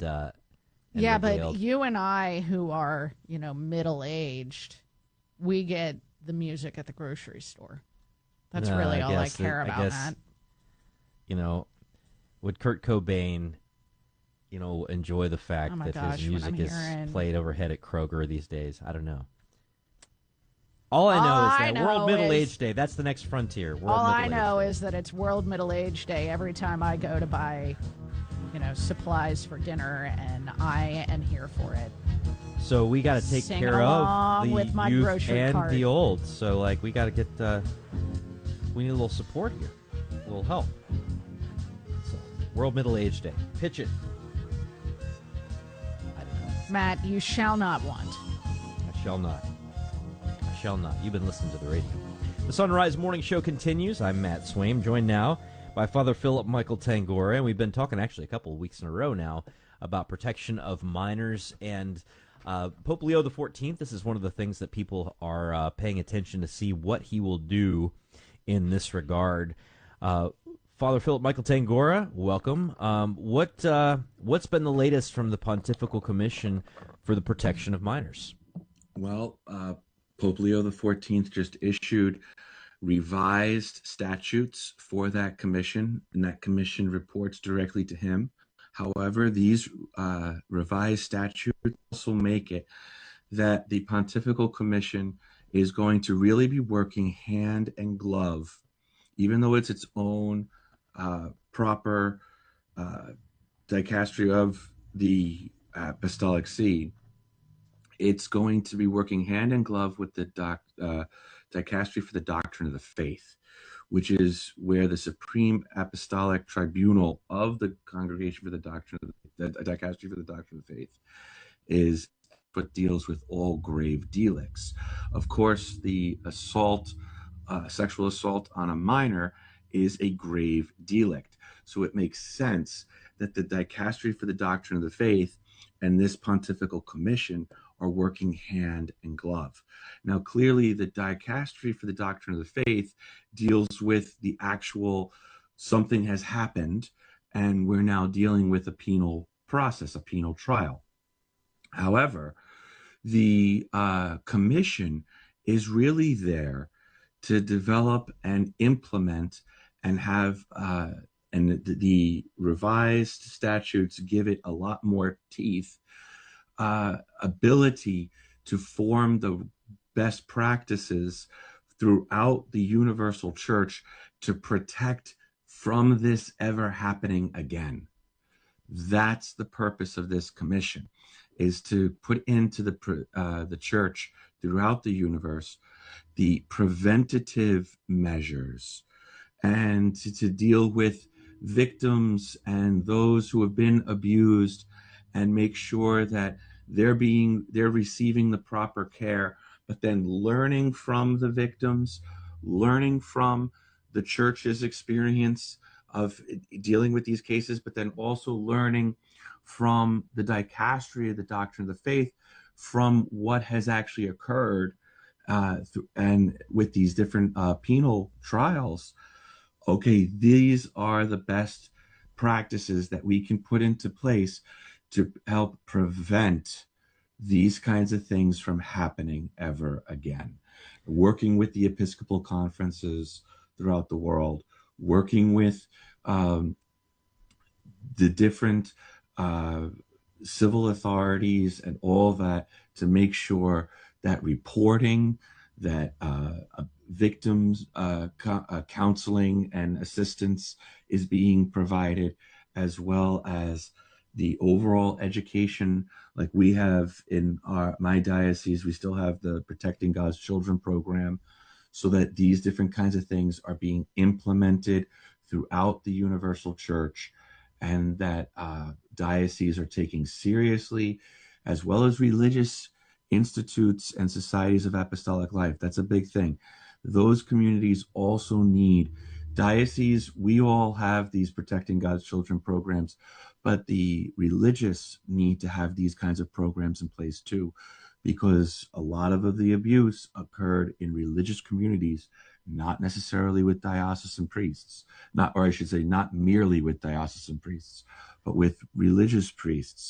Yeah, but regaled. you and I, who are, middle aged, we get the music at the grocery store. That's No, really I all I guess care I about, guess Matt. you know would Kurt Cobain enjoy the Oh fact my that his gosh, when I'm music is hearing played overhead at Kroger these days? I don't know. All I all know is I that World know Middle is Age Day. That's the next frontier. World all I Middle Age know Day. is that it's World Middle Age Day every time I go to buy, supplies for dinner, and I am here for it. So we got to take Singing care of the along with my youth grocery and cart. the old. So like we got to get. We need a little support here, a little help. So World Middle Age Day. Pitch it. I don't know. Matt, you shall not want. I shall not. I shall not. You've been listening to the radio. The Sunrise Morning Show continues. I'm Matt Swaim, joined now by Father Philip Michael Tangora, and we've been talking actually a couple of weeks in a row now about protection of minors and Pope Leo XIV. This is one of the things that people are paying attention to see what he will do in this regard. Father Philip Michael Tangora, welcome. What's been the latest from the Pontifical Commission for the Protection of Minors? Well, Pope Leo XIV just issued revised statutes for that commission, and that commission reports directly to him. However, these revised statutes also make it that the Pontifical Commission is going to really be working hand and glove, even though it's its own proper dicastery of the Apostolic See. It's going to be working hand in glove with the Dicastery for the Doctrine of the Faith, which is where the Supreme Apostolic Tribunal of the Congregation for the Doctrine of the Dicastery for the Doctrine of the Faith is what deals with all grave delicts. Of course, the sexual assault on a minor is a grave delict. So it makes sense that the Dicastery for the Doctrine of the Faith and this Pontifical Commission are working hand in glove. Now, clearly, the Dicastery for the Doctrine of the Faith deals with the actual something has happened, and we're now dealing with a penal process, a penal trial. However, the commission is really there to develop and implement and have and the revised statutes give it a lot more teeth, ability to form the best practices throughout the universal church to protect from this ever happening again. That's the purpose of this commission, is to put into the church throughout the universe the preventative measures and to deal with victims and those who have been abused and make sure that they're receiving the proper care, but then learning from the victims, learning from the church's experience of dealing with these cases, but then also learning from the dicastery of the Doctrine of the Faith, from what has actually occurred and with these different penal trials. Okay, these are the best practices that we can put into place to help prevent these kinds of things from happening ever again. Working with the Episcopal conferences throughout the world, working with the different civil authorities and all that to make sure that reporting, that victims counseling and assistance is being provided, as well as the overall education. Like we have in my diocese, we still have the Protecting God's Children program, so that these different kinds of things are being implemented throughout the universal church, and that dioceses are taking seriously, as well as religious institutes and societies of apostolic life. That's a big thing. Those communities also need dioceses. We all have these Protecting God's Children programs, but the religious need to have these kinds of programs in place too, because a lot of the abuse occurred in religious communities, not necessarily with diocesan priests, not, or I should say, not merely with diocesan priests, but with religious priests